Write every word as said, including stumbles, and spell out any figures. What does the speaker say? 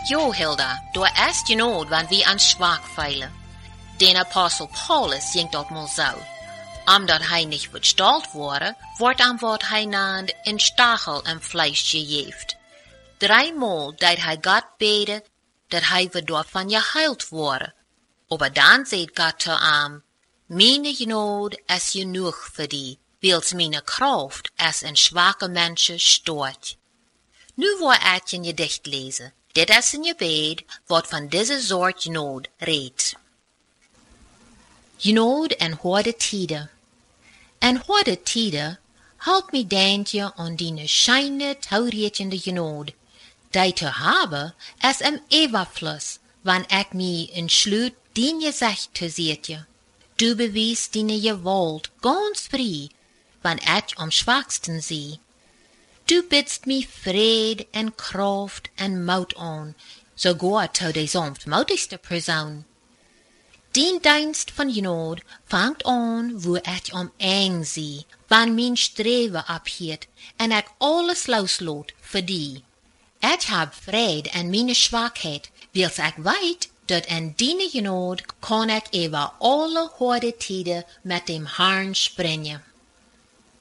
Jo, Hilda, du erst genoeg, wann wie an schwach feilen. Den Apostel Paulus jingt dat mal so. Omdat hij nicht wird stolz wurde, wordt am wat hij naand in Stachel en Fleisch gejeft. Dreimal deed hij Gott beten, dat hij wird davon geheilt worden. Aber dann seht Gott zu ihm, meine Gnade ist genug für die, wils meine Kraft als ein schwacher Mensch stort. Nu wil ik je een gedicht lezen. Dit is een gebed wat van deze soort genade redt. Genade en harde tijden. En harde tijden, help me denkje aan die scheine toereikende genade. Die te hebben is een overvloed, wanneer ik me in sluit dien gezicht te zetten. Du bewijst die gewalt ganz vrij, wanneer ik am schwachsten zie. Du bidst me vrede en kraft en moed aan, sogar tot de sanftmoedigste persoon. Dien dienst van genade vangt aan wo ik am eng zie, wanneer mijn streven abhiet en ik alles loslaat voor die. Ik heb vrede en mijn zwakheid, wils ik weet dat in die genade kan ik over alle harde tijden met dem Herrn springen.